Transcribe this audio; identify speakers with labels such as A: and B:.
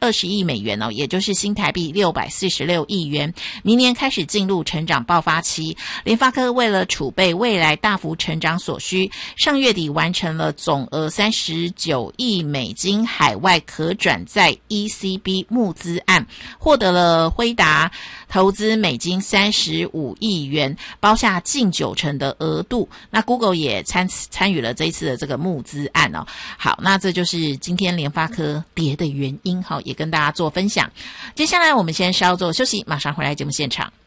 A: 20亿美元哦，也就是新台币646亿元。明年开始进入成长爆发期。联发科为了储备未来大幅成长所需，上月底完成了总额39亿美金海外可转债 ECB 募资案，获得了辉达投资美金35亿元，包下近90%的额度。那 Google 也参与了这一次的这个募资案哦。好，那这就是今天联发科跌的原因，好，也跟大家做分享。接下来我们先稍作休息，马上回来节目现场。